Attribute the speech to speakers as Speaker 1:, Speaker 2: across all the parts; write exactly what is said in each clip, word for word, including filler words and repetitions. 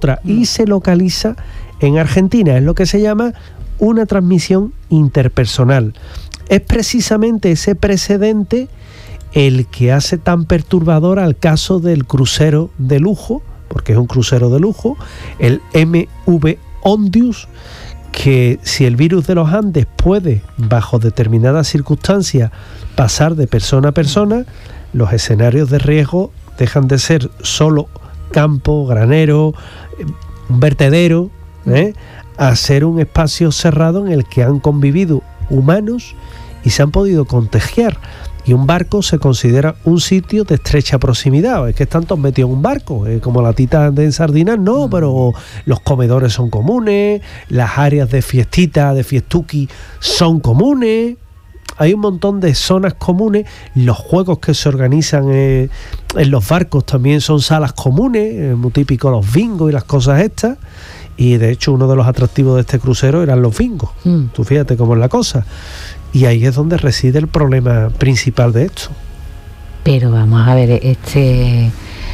Speaker 1: otra mm. y se localiza en Argentina. Es lo que se llama una transmisión interpersonal. Es precisamente ese precedente el que hace tan perturbador al caso del crucero de lujo, porque es un crucero de lujo, el M V Ondius, que si el virus de los Andes puede, bajo determinadas circunstancias, pasar de persona a persona, los escenarios de riesgo dejan de ser solo campo, granero, un vertedero, ¿eh? a ser un espacio cerrado en el que han convivido humanos y se han podido contagiar. Y un barco se considera un sitio de estrecha proximidad. Es que están todos metidos en un barco, eh, como latitas de sardinas, no, pero los comedores son comunes, las áreas de fiestita, de fiestuki son comunes. Hay un montón de zonas comunes. Los juegos que se organizan eh, en los barcos también son salas comunes, eh, muy típico los bingos y las cosas estas. Y de hecho uno de los atractivos de este crucero eran los bingos. Mm. Tú fíjate cómo es la cosa. Y ahí es donde reside el problema principal de esto.
Speaker 2: Pero vamos a ver, este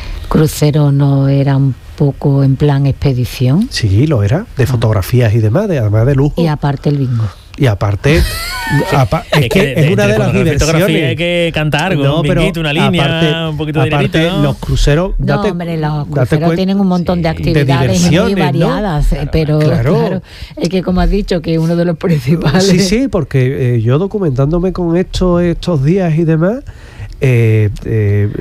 Speaker 2: crucero no era un poco en plan expedición.
Speaker 1: Sí, lo era, de fotografías y demás, de, además de lujo.
Speaker 2: Y aparte el bingo.
Speaker 1: Y aparte, apa, es, es que es una de las diversiones.
Speaker 3: Hay que cantar con no, un vinguito, una línea, aparte, un poquito de dinerito, ¿no?
Speaker 1: Los cruceros,
Speaker 2: no, date, hombre, los cruceros tienen un montón sí, de actividades de muy variadas, ¿no? Claro, pero claro. claro, es que como has dicho, que uno de los principales.
Speaker 1: Sí, sí, porque eh, yo documentándome con esto estos días y demás, eh, eh,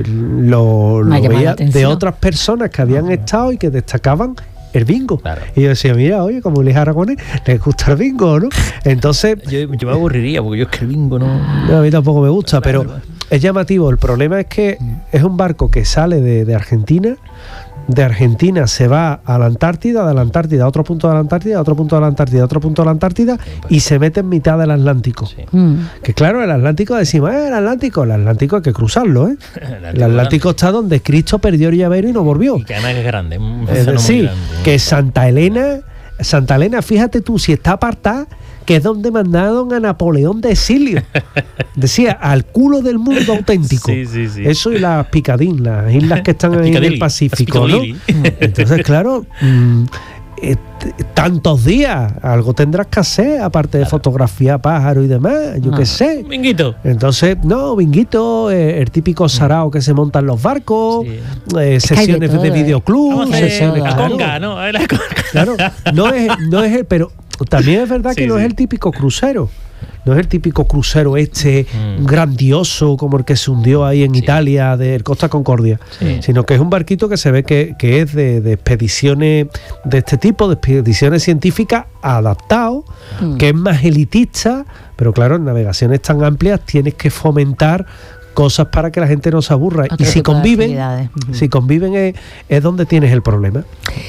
Speaker 1: lo, lo veía de otras personas que habían uh-huh. estado y que destacaban el bingo. Claro. Y yo decía, mira, oye, como Luis Aragonés, les gusta el bingo, ¿no? Entonces...
Speaker 3: yo, yo me aburriría, porque yo es que el bingo no...
Speaker 1: no a mí tampoco me gusta, claro, pero claro. es llamativo. El problema es que es un barco que sale de, de Argentina, de Argentina se va a la Antártida, de la Antártida a otro punto de la Antártida, a otro punto de la Antártida, a otro punto de la Antártida, y se mete en mitad del Atlántico. Sí. Mm. Que claro, el Atlántico decimos, eh, el Atlántico, el Atlántico hay que cruzarlo, ¿eh? el Atlántico, el Atlántico está donde Cristo perdió el llavero y no volvió.
Speaker 3: Y que además es grande.
Speaker 1: Es decir, que Santa Elena, Santa Elena, fíjate tú, si está apartada, que es donde mandaron a Napoleón de exilio. Decía, al culo del mundo auténtico.
Speaker 3: Sí, sí, sí.
Speaker 1: Eso y las Picadín, las islas que están ahí en el Pacífico, ¿no? Entonces, claro, mmm, eh, tantos días, algo tendrás que hacer, aparte de fotografía, pájaro y demás, yo ah, qué sé.
Speaker 3: Binguito.
Speaker 1: Entonces, no, binguito, eh, el típico sarao que se monta en los barcos, sí. eh, sesiones de, todo, de videoclub,
Speaker 3: eh.
Speaker 1: sesiones...
Speaker 3: La conga, ¿no? La conga.
Speaker 1: Claro, no es, no es el... pero también es verdad que sí, no sí. es el típico crucero. No es el típico crucero este mm. grandioso como el que se hundió ahí en sí. Italia del Costa Concordia, sí. sino que es un barquito que se ve que, que es de, de expediciones de este tipo, de expediciones científicas adaptado, mm. que es más elitista, pero claro, en navegaciones tan amplias tienes que fomentar cosas para que la gente no se aburra. Otro y si conviven, uh-huh. si conviven es, es donde tienes el problema.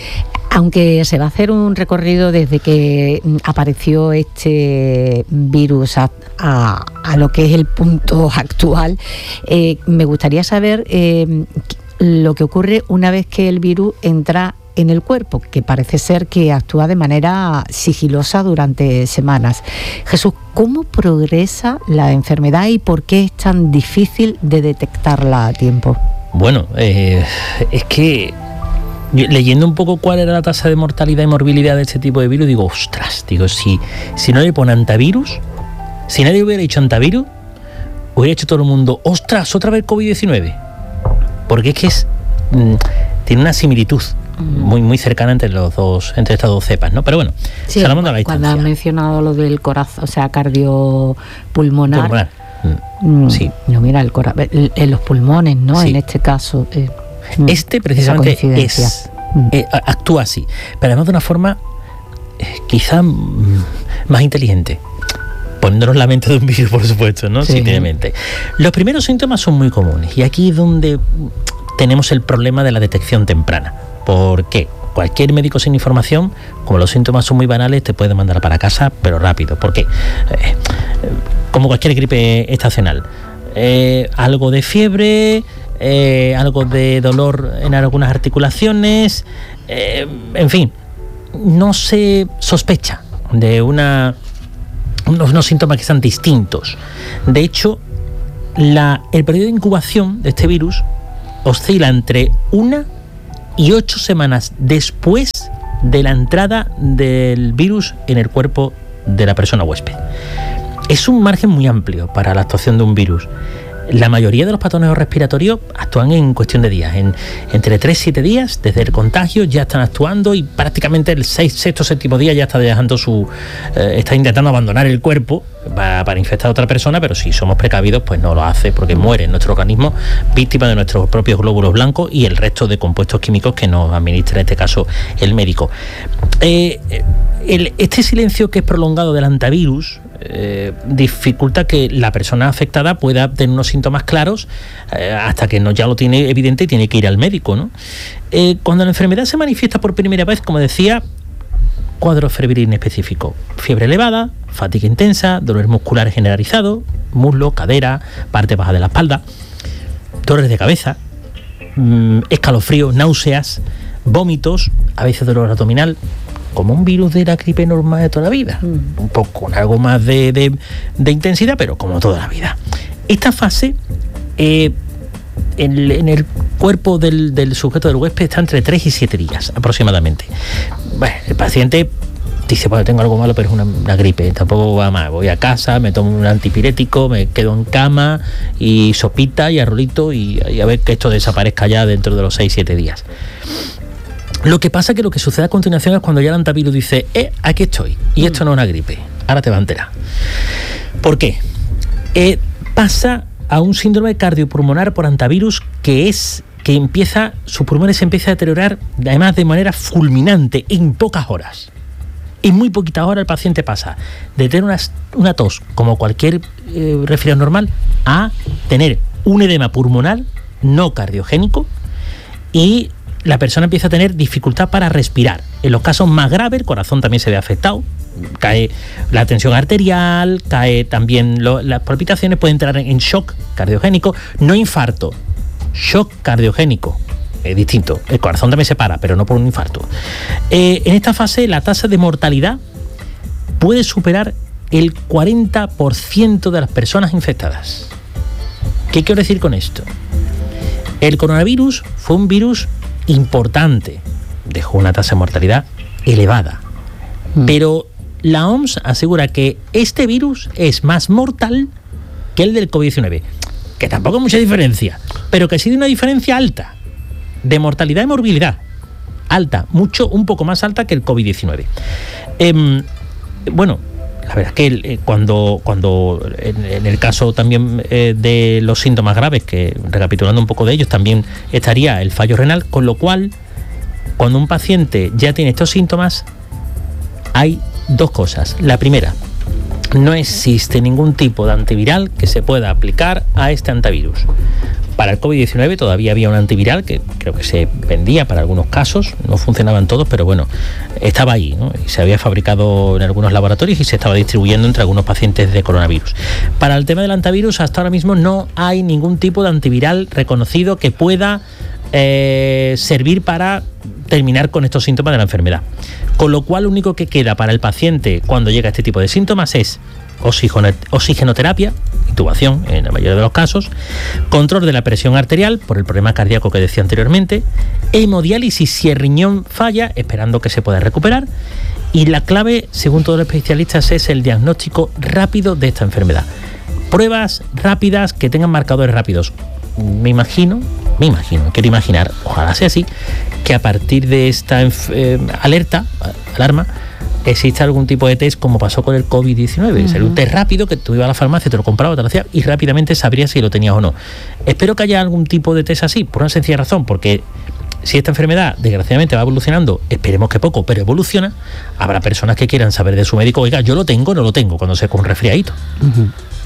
Speaker 2: Aunque se va a hacer un recorrido desde que apareció este virus a, a, a lo que es el punto actual, eh, me gustaría saber eh, lo que ocurre una vez que el virus entra en el cuerpo, que parece ser que actúa de manera sigilosa durante semanas. Jesús, ¿cómo progresa la enfermedad y por qué es tan difícil de detectarla a tiempo?
Speaker 3: Bueno, eh, es que yo, leyendo un poco cuál era la tasa de mortalidad y morbilidad de este tipo de virus, digo, ostras, digo, si, si no le ponen antivirus, si nadie hubiera hecho antivirus, hubiera hecho todo el mundo, ostras, otra vez COVID diecinueve. Porque es que es, mmm, tiene una similitud muy muy cercana entre los dos, entre estas dos cepas, ¿no? Pero bueno,
Speaker 2: sí, salamos de la distancia. Cuando has mencionado lo del corazón, o sea, cardiopulmonar. Pulmonar. Mm, sí. No, mira, el cora- en los pulmones, ¿no? Sí. En este caso. Eh,
Speaker 3: este precisamente es eh, actúa así, pero además de una forma eh, quizá mm, más inteligente. Poniéndonos la mente de un virus, por supuesto, ¿no? Sí. Sí, tiene mente. Los primeros síntomas son muy comunes y aquí es donde tenemos el problema de la detección temprana. ¿Por qué? Cualquier médico sin información, como los síntomas son muy banales, te puede mandar para casa, pero rápido. ¿Por qué? Eh, como cualquier gripe estacional. Eh, algo de fiebre, eh, algo de dolor en algunas articulaciones, eh, en fin, no se sospecha de una unos, unos síntomas que sean distintos. De hecho, la, el periodo de incubación de este virus oscila entre una y ocho semanas después de la entrada del virus en el cuerpo de la persona huésped. Es un margen muy amplio para la actuación de un virus. La mayoría de los patógenos respiratorios actúan en cuestión de días. En, entre tres y siete días, desde el contagio, ya están actuando y prácticamente el seis, sexto, séptimo día ya está dejando su... Eh, está intentando abandonar el cuerpo para, para infectar a otra persona, pero si somos precavidos, pues no lo hace, porque muere nuestro organismo víctima de nuestros propios glóbulos blancos y el resto de compuestos químicos que nos administra, en este caso, el médico. Eh, el, este silencio que es prolongado del antivirus Eh, dificulta que la persona afectada pueda tener unos síntomas claros eh, hasta que no ya lo tiene evidente y tiene que ir al médico, ¿no? Eh, cuando la enfermedad se manifiesta por primera vez, como decía, cuadro febril inespecífico, fiebre elevada, fatiga intensa, dolor muscular generalizado, muslo, cadera, parte baja de la espalda, dolores de cabeza, mmm, escalofríos, náuseas, vómitos, a veces dolor abdominal, como un virus de la gripe normal de toda la vida, mm. un poco con algo más de, de, de intensidad, pero como toda la vida. Esta fase eh, en, en el cuerpo del, del sujeto del huésped está entre tres y siete días aproximadamente. Bueno, el paciente dice, bueno, tengo algo malo, pero es una, una gripe, tampoco va más, voy a casa, me tomo un antipirético, me quedo en cama y sopita y arrolito y, y a ver que esto desaparezca ya dentro de los seis siete días. Lo que pasa es que lo que sucede a continuación es cuando ya el antivirus dice, eh, aquí estoy, y esto no es una gripe, ahora te va a enterar. ¿Por qué? Eh, pasa a un síndrome cardiopulmonar por antivirus que es que empieza, sus pulmones se empiezan a deteriorar, además de manera fulminante, en pocas horas. En muy poquitas horas el paciente pasa de tener una, una tos, como cualquier eh, resfriado normal, a tener un edema pulmonar no cardiogénico y la persona empieza a tener dificultad para respirar. En los casos más graves, el corazón también se ve afectado, cae la tensión arterial, cae también lo, las palpitaciones, puede entrar en shock cardiogénico, no infarto, shock cardiogénico, es distinto, el corazón también se para, pero no por un infarto. Eh, en esta fase la tasa de mortalidad puede superar el cuarenta por ciento de las personas infectadas. ¿Qué quiero decir con esto? El coronavirus fue un virus importante, dejó una tasa de mortalidad elevada, mm. pero la O M S asegura que este virus es más mortal que el del COVID diecinueve, que tampoco hay mucha diferencia, pero que sí de una diferencia alta de mortalidad y morbilidad, alta, mucho, un poco más alta que el COVID diecinueve. Eh, bueno, la verdad es que eh, cuando, cuando en, en el caso también eh, de los síntomas graves, que recapitulando un poco de ellos, también estaría el fallo renal, con lo cual, cuando un paciente ya tiene estos síntomas, hay dos cosas. La primera, no existe ningún tipo de antiviral que se pueda aplicar a este antivirus. Para el COVID diecinueve todavía había un antiviral que creo que se vendía para algunos casos, no funcionaban todos, pero bueno, estaba ahí, ¿no? Y se había fabricado en algunos laboratorios y se estaba distribuyendo entre algunos pacientes de coronavirus. Para el tema del antivirus, hasta ahora mismo no hay ningún tipo de antiviral reconocido que pueda eh, servir para terminar con estos síntomas de la enfermedad. Con lo cual, lo único que queda para el paciente cuando llega a este tipo de síntomas es oxigenoterapia, intubación en la mayoría de los casos, control de la presión arterial por el problema cardíaco que decía anteriormente, hemodiálisis si el riñón falla, esperando que se pueda recuperar, y la clave, según todos los especialistas, es el diagnóstico rápido de esta enfermedad. Pruebas rápidas que tengan marcadores rápidos. Me imagino, me imagino, quiero imaginar, ojalá sea así, que a partir de esta eh, alerta, alarma, existe algún tipo de test como pasó con el COVID diecinueve. Uh-huh. Sería un test rápido que tú ibas a la farmacia, te lo comprabas, te lo hacías y rápidamente sabrías si lo tenías o no. Espero que haya algún tipo de test así, por una sencilla razón, porque si esta enfermedad desgraciadamente va evolucionando, esperemos que poco, pero evoluciona, habrá personas que quieran saber de su médico, oiga, yo lo tengo o no lo tengo, cuando se con un resfriadito. Uh-huh.